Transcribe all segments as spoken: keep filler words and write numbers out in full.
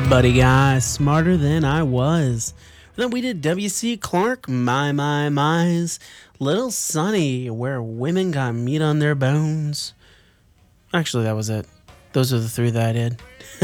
Buddy Guy, Smarter Than I Was. Then we did W C. Clark, My My My's, Little Sonny, Where Women Got Meat on Their Bones. Actually, that was it. Those are the three that I did.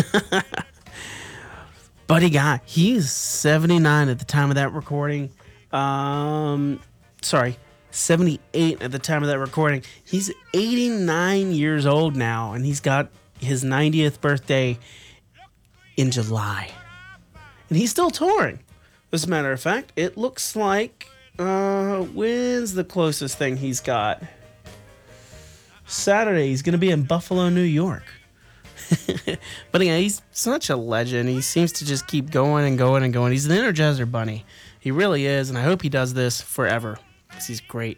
Buddy Guy, he's seventy-nine at the time of that recording. Um, sorry, seventy-eight at the time of that recording. He's eighty-nine years old now, and he's got his ninetieth birthday in July. And he's still touring. As a matter of fact, it looks like, uh, when's the closest thing he's got? Saturday, he's going to be in Buffalo, New York. But yeah, he's such a legend. He seems to just keep going and going and going. He's an Energizer Bunny. He really is, and I hope he does this forever, because he's great.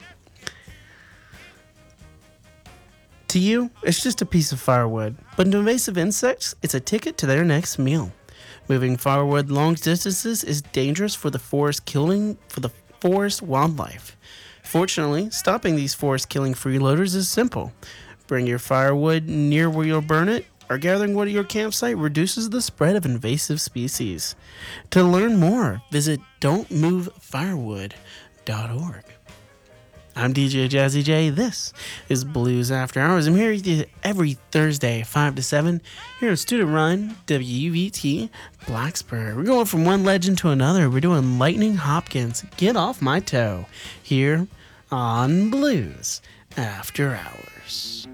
To you, it's just a piece of firewood, but to invasive insects, it's a ticket to their next meal. Moving firewood long distances is dangerous for the forest killing for the forest wildlife. Fortunately, stopping these forest-killing freeloaders is simple. Bring your firewood near where you'll burn it, or gathering wood at your campsite reduces the spread of invasive species. To learn more, visit don't move firewood dot org. I'm D J Jazzy J. This is Blues After Hours. I'm here every Thursday, five to seven, here at Student Run, W U V T, Blacksburg. We're going from one legend to another. We're doing Lightning Hopkins, Get Off My Toe, here on Blues After Hours.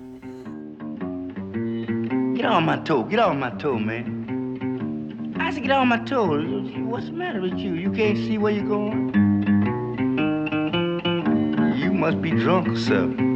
Get on my toe, get on my toe, man. I said get on my toe. What's the matter with you? You can't see where you're going? You must be drunk or something.